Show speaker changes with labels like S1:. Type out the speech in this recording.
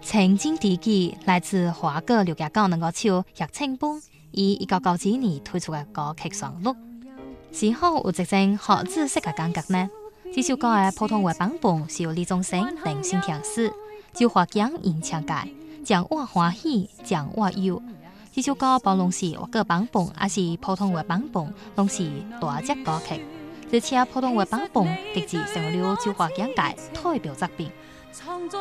S1: 曾经知己来自華歌廖家港能夠唱葉青幫，以1992年推出嘅歌曲上錄。是否有一種學知識嘅感覺呢？這首歌嘅普通話版本是由李宗盛量身填詞，周華強演唱嘅，將我歡喜，將我憂。這首歌無論是華語版本，還是普通話版本，都是大隻歌曲。而且普通話版本直接成為了周華強嘅代表作品。